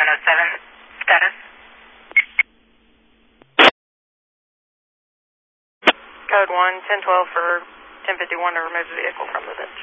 1107, status. Code 1, 1012 for 1051 to remove the vehicle from the ditch.